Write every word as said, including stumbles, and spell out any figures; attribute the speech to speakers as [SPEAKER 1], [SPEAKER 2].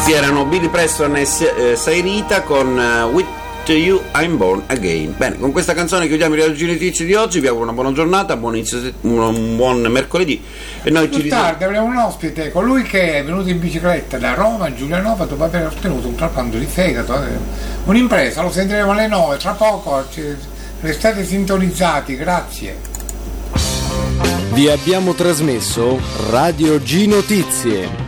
[SPEAKER 1] Questi erano Billy Preston e eh, Sairita con uh, With You I'm Born Again. Bene, con questa canzone chiudiamo i Viaggi Notizie di oggi. Vi auguro una buona giornata, buon, inizio, un buon mercoledì e noi
[SPEAKER 2] più
[SPEAKER 1] ci
[SPEAKER 2] tardi avremo un ospite, colui che è venuto in bicicletta da Roma a Giulianova dopo aver ottenuto un trapianto di fegato, un'impresa. Lo sentiremo alle nove tra poco. Restate sintonizzati, grazie.
[SPEAKER 3] Vi abbiamo trasmesso Radio G Notizie.